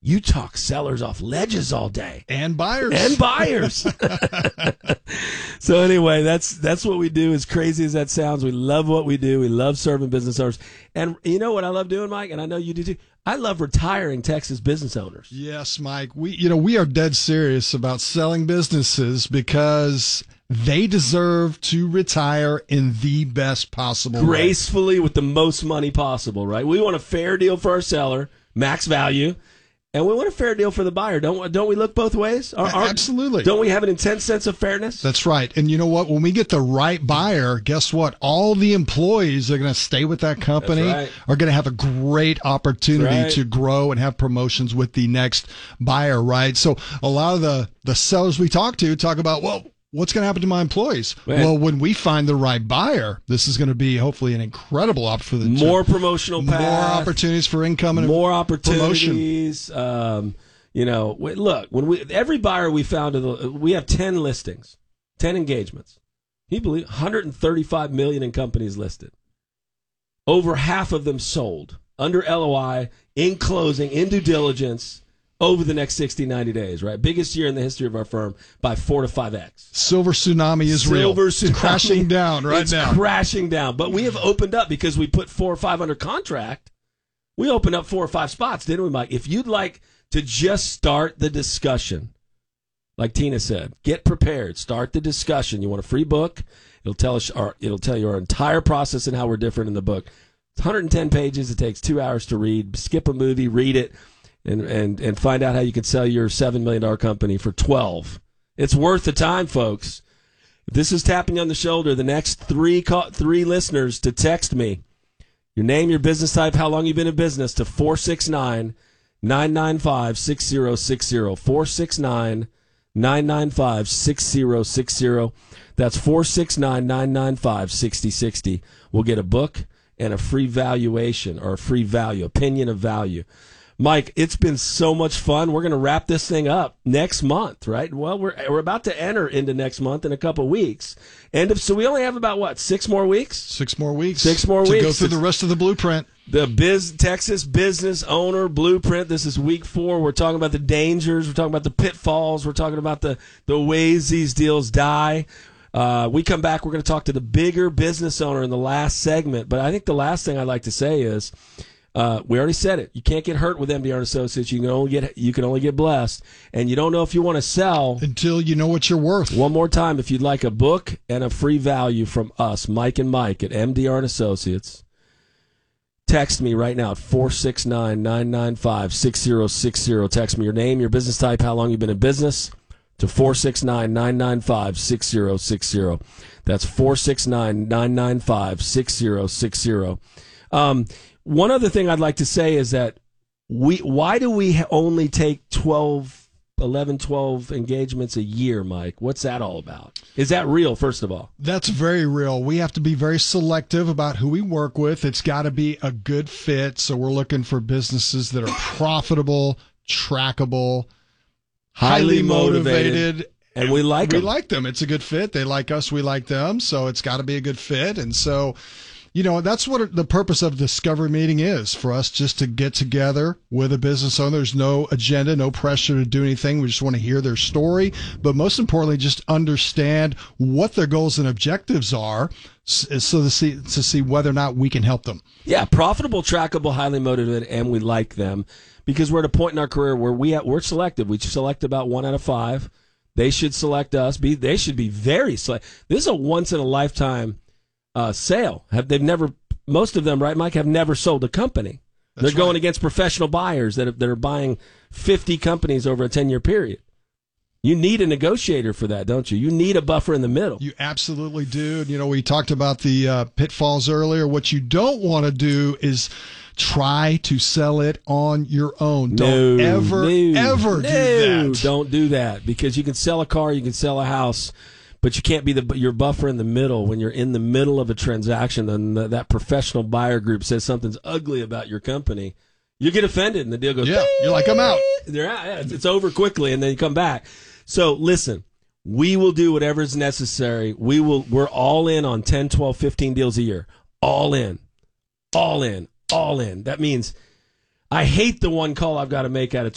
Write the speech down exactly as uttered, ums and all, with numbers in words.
You talk sellers off ledges all day. And buyers. And buyers. So anyway, that's that's what we do. As crazy as that sounds, we love what we do. We love serving business owners. And you know what I love doing, Mike? And I know you do too. I love retiring Texas business owners. Yes, Mike. We you know, we are dead serious about selling businesses because they deserve to retire in the best possible gracefully way. With the most money possible, right? We want a fair deal for our seller, max value. And we want a fair deal for the buyer, don't don't we? Look both ways. Our, our, Absolutely. Don't we have an intense sense of fairness? That's right. And you know what? When we get the right buyer, guess what? All the employees are going to stay with that company. Right. Are going to have a great opportunity Right. to grow and have promotions with the next buyer. Right. So a lot of the the sellers we talk to talk about, well, what's going to happen to my employees? Man. Well, when we find the right buyer, this is going to be hopefully an incredible opportunity. More promotional path, more opportunities for income and more promotion. opportunities. Um, you know, wait, look, when we every buyer we found, we have ten listings, ten engagements. Can you believe one hundred thirty-five million in companies listed? Over half of them sold under L O I, in closing, in due diligence. Over the next sixty, ninety days, right? Biggest year in the history of our firm by four to five X. Silver tsunami is Silver real. Tsunami. It's crashing down right it's now. It's crashing down. But we have opened up because we put four or five under contract. We opened up four or five spots, didn't we, Mike? If you'd like to just start the discussion, like Tina said, get prepared. Start the discussion. You want a free book? It'll tell us. Our, it'll tell you our entire process and how we're different in the book. It's one hundred ten pages. It takes two hours to read. Skip a movie, read it. And, and and find out how you can sell your seven million dollars company for twelve. It's worth the time, folks. If this is tapping you on the shoulder, the next three call, three listeners to text me, your name, your business type, how long you've been in business, to four six nine, nine nine five, six zero six zero. four six nine, nine nine five, six zero six zero. That's four six nine, nine nine five, six zero six zero. We'll get a book and a free valuation or a free value, opinion of value. Mike, it's been so much fun. We're going to wrap this thing up next month, right? Well, we're we're about to enter into next month in a couple of weeks. And if, so we only have about, what, six more weeks? Six more weeks. Six more to weeks. To go through the rest of the blueprint. The Biz Texas Business Owner Blueprint. This is week four. We're talking about the dangers. We're talking about the pitfalls. We're talking about the, the ways these deals die. Uh, we come back, we're going to talk to the bigger business owner in the last segment. But I think the last thing I'd like to say is, Uh, we already said it. You can't get hurt with M D R and Associates. You can only get you can only get blessed, and you don't know if you want to sell until you know what you're worth. One more time, if you'd like a book and a free value from us, Mike and Mike at M D R and Associates, text me right now at four six nine, nine nine five, six zero six zero. Text me your name, your business type, how long you've been in business to four six nine, nine nine five, six zero six zero. That's four six nine, nine nine five, six zero six zero. Um, One other thing I'd like to say is that we why do we only take twelve, eleven, twelve engagements a year, Mike? What's that all about? Is that real, first of all? That's very real. We have to be very selective about who we work with. It's got to be a good fit. So we're looking for businesses that are profitable, trackable, highly, highly motivated. motivated. And we like we them. We like them. It's a good fit. They like us. We like them. So it's got to be a good fit. And so, you know, that's what the purpose of Discovery Meeting is, for us just to get together with a business owner. There's no agenda, no pressure to do anything. We just want to hear their story, but most importantly, just understand what their goals and objectives are, so to see to see whether or not we can help them. Yeah, profitable, trackable, highly motivated, and we like them because we're at a point in our career where we have, we're selective. We select about one out of five. They should select us. Be they should be very selective. This is a once in a lifetime Uh, sale. Have they've never? Most of them, right, Mike, have never sold a company. That's They're going right. against professional buyers that are, that are buying fifty companies over a ten year period. You need a negotiator for that, don't you? You need a buffer in the middle. You absolutely do. You know, we talked about the uh, pitfalls earlier. What you don't want to do is try to sell it on your own. Don't no, ever, no, ever no, do that. Don't do that, because you can sell a car, you can sell a house, but you can't be the your buffer in the middle. When you're in the middle of a transaction and the, that professional buyer group says something's ugly about your company, you get offended and the deal goes, yeah, you're like, I'm out. They're out. Yeah, it's over quickly, and then you come back. So listen, we will do whatever is necessary. We will, we're all in on ten, twelve, fifteen deals a year. All in. All in. All in. That means I hate the one call I've got to make out of